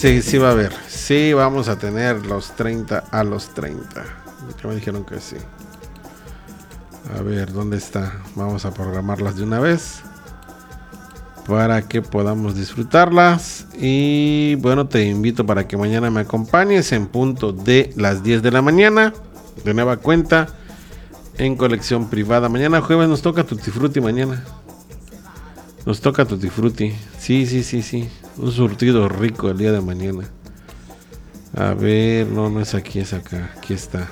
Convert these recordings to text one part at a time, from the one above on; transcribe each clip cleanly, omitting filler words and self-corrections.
Sí, sí va a haber. Sí, vamos a tener los 30 a los 30. Ya me dijeron que sí. A ver, ¿dónde está? Vamos a programarlas de una vez para que podamos disfrutarlas. Y bueno, te invito para que mañana me acompañes en punto de las 10 de la mañana. De nueva cuenta en colección privada. Mañana jueves nos toca Tutti Frutti mañana. Nos toca Tutti Frutti. Sí. Un surtido rico el día de mañana. A ver, no es aquí, es acá. Aquí está.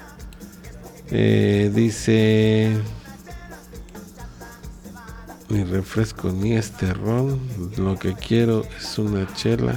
Dice... Ni refresco ni este ron. Lo que quiero es una chela.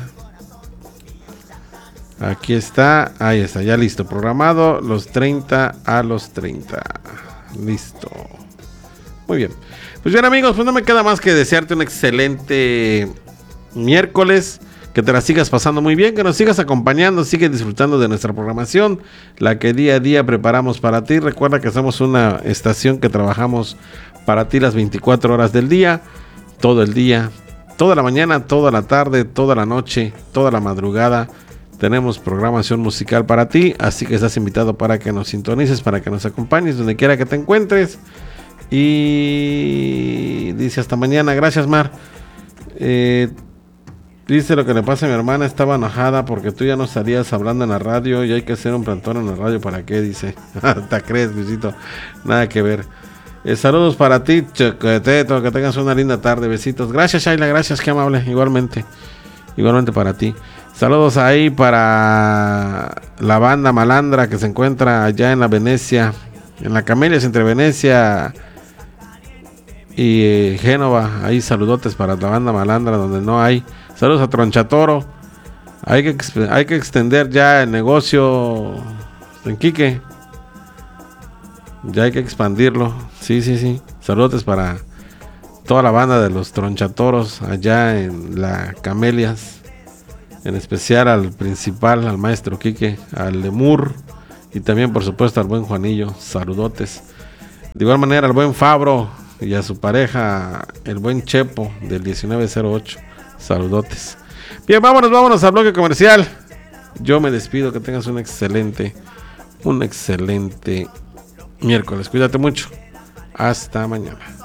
Aquí está. Ahí está, ya listo. Programado los 30 a los 30. Listo. Muy bien. Pues bien, amigos, pues no me queda más que desearte un excelente miércoles. Que te la sigas pasando muy bien, que nos sigas acompañando, sigue disfrutando de nuestra programación, la que día a día preparamos para ti. Recuerda que somos una estación que trabajamos para ti las 24 horas del día, todo el día, toda la mañana, toda la tarde, toda la noche, toda la madrugada. Tenemos programación musical para ti, así que estás invitado para que nos sintonices, para que nos acompañes donde quiera que te encuentres. Y dice hasta mañana. Gracias, Mar. Dice lo que le pasa a mi hermana, estaba enojada porque tú ya no estarías hablando en la radio y hay que hacer un plantón en la radio. ¿Para qué? Dice. ¿Te crees, Luisito? Nada que ver. Saludos para ti, Choqueteto, que tengas una linda tarde. Besitos. Gracias, Shaila, gracias, qué amable. Igualmente para ti. Saludos ahí para la banda Malandra que se encuentra allá en la Venecia, en la Camelias entre Venecia y Génova. Ahí saludotes para la banda Malandra donde no hay. Saludos a Tronchatoro. Hay que extender ya el negocio en Quique. Ya hay que expandirlo. Sí. Saludos para toda la banda de los Tronchatoros allá en la Camelias. En especial al principal, al maestro Quique, al Lemur. Y también, por supuesto, al buen Juanillo. Saludotes. De igual manera, al buen Fabro y a su pareja, el buen Chepo del 1908. Saludotes. Bien, vámonos al bloque comercial. Yo me despido, que tengas un excelente miércoles. Cuídate mucho. Hasta mañana.